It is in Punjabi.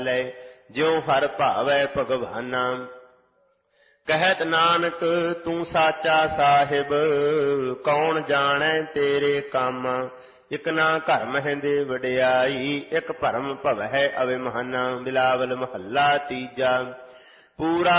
ਲੈ ਜਿਉ ਹਰਿ ਭਾਵੈ ਭਗਵਾਨਾ। ਕਹਿਤ ਨਾਨਕ ਤੂੰ ਸਾਚਾ ਸਾਹਿਬ ਕੌਣ ਜਾਣੈ ਤੇਰੇ ਕੰਮ। ਇਕ ਨਾ ਘਰ ਮਹਿ ਦੇ ਵਡਿਆਈ ਇਕ ਭਰਮ ਭਵੈ ਅਵਿਮਾਨਾ। ਬਿਲਾਵਲ ਮਹੱਲਾ ਤੀਜਾ। ਪੂਰਾ